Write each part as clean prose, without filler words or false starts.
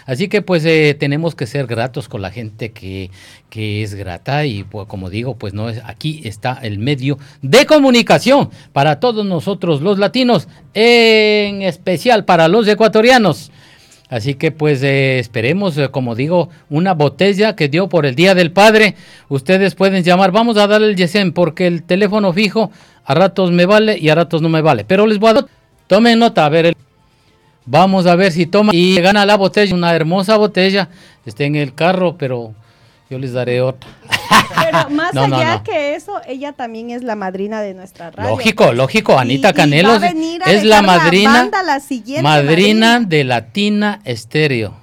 Así que pues tenemos que ser gratos con la gente que es grata y pues, como digo, pues no es, aquí está el medio de comunicación para todos nosotros los latinos, en especial para los ecuatorianos. Así que pues esperemos, como digo, una botella que dio por el Día del Padre. Ustedes pueden llamar, vamos a darle el yesén porque el teléfono fijo a ratos me vale y a ratos no me vale. Pero les voy a dar, tomen nota, a ver, vamos a ver si toma y gana la botella, una hermosa botella, está en el carro, pero yo les daré otra. Pero más allá que eso, ella también es la madrina de nuestra radio. Lógico, Anita Canelos es la madrina, madrina de Latina Estéreo,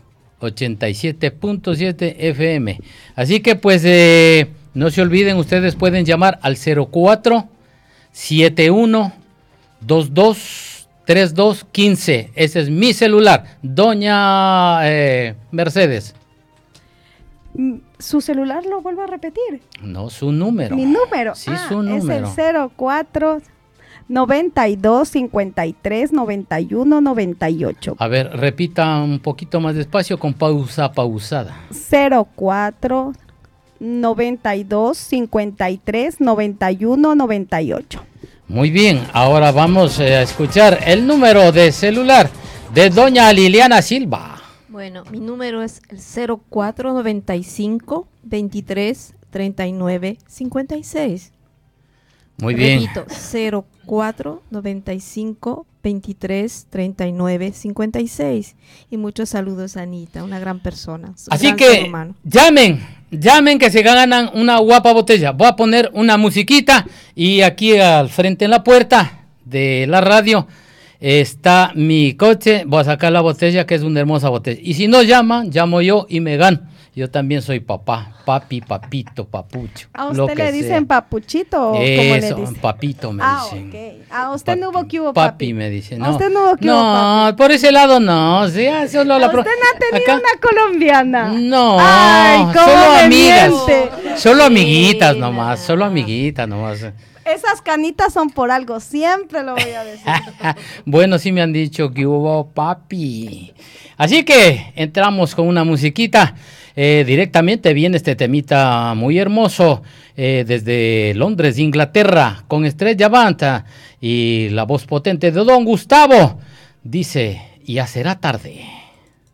87.7 FM. Así que pues no se olviden, ustedes pueden llamar al 04-7122-3215. Ese es mi celular, doña Mercedes. ¿Su celular lo vuelvo a repetir? No, su número. ¿Mi número? Sí, su número. Es el 04 92 53 91 98. A ver, repita un poquito más despacio con pausada. 04 92 53 91 98. Muy bien, ahora vamos a escuchar el número de celular de doña Liliana Silva. Bueno, mi número es el 0495 23 39 56. Muy bien. Repito, 0495 23 39 56. Y muchos saludos a Anita, una gran persona. Así que llamen que se ganan una guapa botella. Voy a poner una musiquita y aquí al frente en la puerta de la radio está mi coche, voy a sacar la botella que es una hermosa botella. Y si no llaman, llamo yo y me gano. Yo también soy papá, papi, papito, papucho. ¿A usted le dicen papuchito o cómo le dicen? Papito me dicen. Okay. A usted no hubo que hubo papi me dicen. No. A usted no hubo que hubo papi. Por ese lado no. Sí, solo usted no ha tenido una colombiana. No, ay, solo amigas. Miente. Solo amiguitas nomás, Esas canitas son por algo, siempre lo voy a decir. Bueno, sí me han dicho que hubo papi. Así que entramos con una musiquita. Directamente viene este temita muy hermoso desde Londres, Inglaterra, con Estrella Banda y la voz potente de Don Gustavo. Dice, ya será tarde.